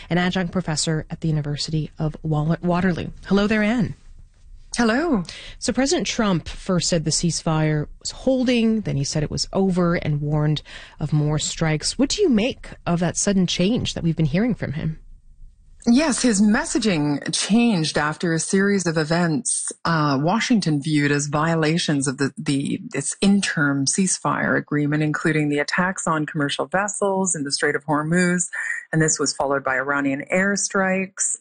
an adjunct professor at the University of Waterloo. Hello there, Anne. Hello. So President Trump first said the ceasefire was holding, then he said it was over and warned of more strikes. What do you make of that sudden change that we've been hearing from him? Yes, his messaging changed after a series of events Washington viewed as violations of this interim ceasefire agreement, including the attacks on commercial vessels in the Strait of Hormuz, and this was followed by Iranian airstrikes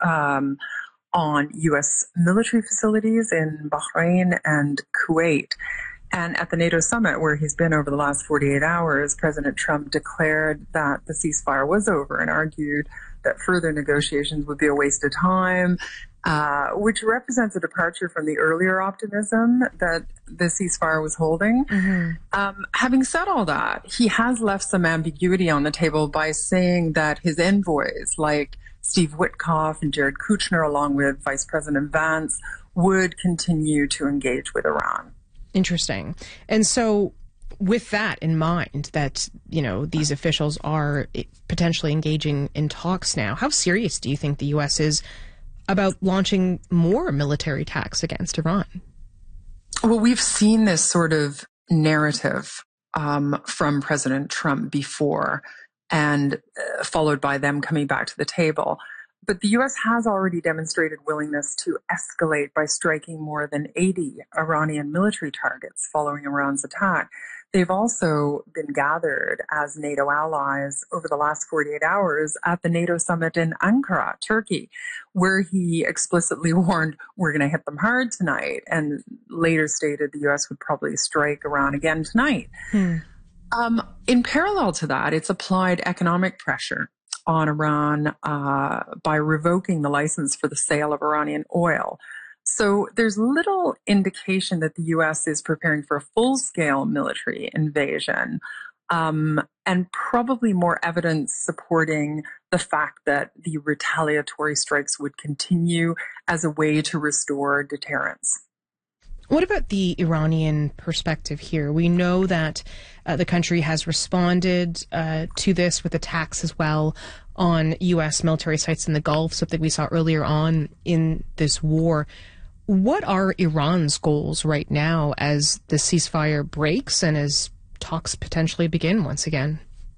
on U.S. military facilities in Bahrain and Kuwait. And at the NATO summit, where he's been over the last 48 hours, President Trump declared that the ceasefire was over and argued that further negotiations would be a waste of time, which represents a departure from the earlier optimism that the ceasefire was holding. Having said all that, he has left some ambiguity on the table by saying that his envoys, like Steve Witkoff and Jared Kushner, along with Vice President Vance, would continue to engage with Iran. Interesting. And so with that in mind, that, you know, these officials are potentially engaging in talks now, how serious do you think the U.S. is about launching more military attacks against Iran? Well, we've seen this sort of narrative from President Trump before, and followed by them coming back to the table. But the U.S. has already demonstrated willingness to escalate by striking more than 80 Iranian military targets following Iran's attack. They've also been gathered as NATO allies over the last 48 hours at the NATO summit in Ankara, Turkey, where he explicitly warned, we're going to hit them hard tonight, and later stated the U.S. would probably strike Iran again tonight. In parallel to that, it's applied economic pressure on Iran by revoking the license for the sale of Iranian oil. So there's little indication that the U.S. is preparing for a full-scale military invasion, and probably more evidence supporting the fact that the retaliatory strikes would continue as a way to restore deterrence. What about the Iranian perspective here? We know that the country has responded to this with attacks as well on U.S. military sites in the Gulf, something we saw earlier on in this war. What are Iran's goals right now as the ceasefire breaks and as talks potentially begin once again?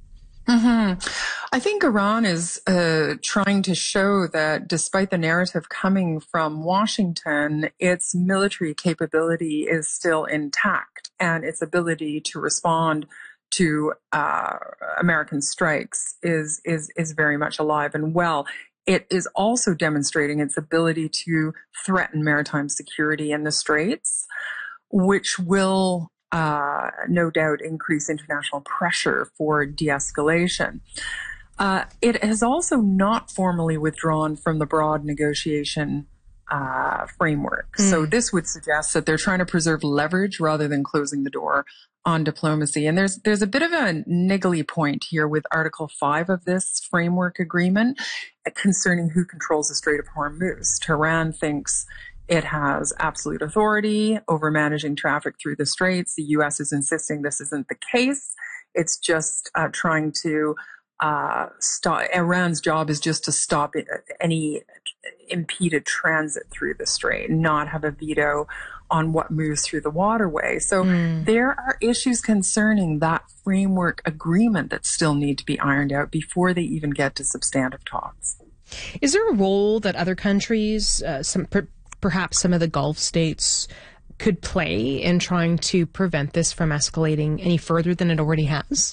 I think Iran is trying to show that despite the narrative coming from Washington, its military capability is still intact, and its ability to respond to American strikes is very much alive and well. It is also demonstrating its ability to threaten maritime security in the Straits, which will no doubt increase international pressure for de-escalation. It has also not formally withdrawn from the broad negotiation framework. So this would suggest that they're trying to preserve leverage rather than closing the door on diplomacy. And there's a bit of a niggly point here with Article 5 of this framework agreement concerning who controls the Strait of Hormuz. Tehran thinks it has absolute authority over managing traffic through the straits. The U.S. is insisting this isn't the case. It's just trying to stop. Iran's job is just to stop any impeded transit through the strait, not have a veto on what moves through the waterway. So there are issues concerning that framework agreement that still need to be ironed out before they even get to substantive talks. Is there a role that other countries, perhaps some of the Gulf states, could play in trying to prevent this from escalating any further than it already has?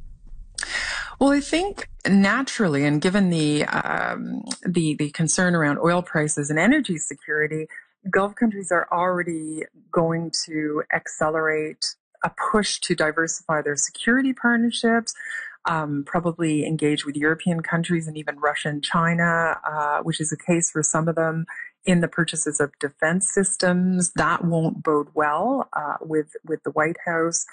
Well, I think naturally, and given the concern around oil prices and energy security, Gulf countries are already going to accelerate a push to diversify their security partnerships, probably engage with European countries and even Russia and China, which is the case for some of them, in the purchases of defense systems. That won't bode well with the White House.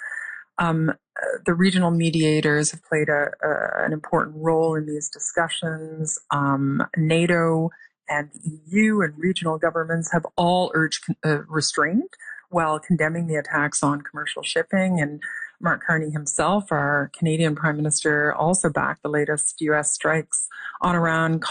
The regional mediators have played an important role in these discussions. NATO and the EU and regional governments have all urged restraint while condemning the attacks on commercial shipping. And Mark Carney himself, our Canadian Prime Minister, also backed the latest U.S. strikes on Iran,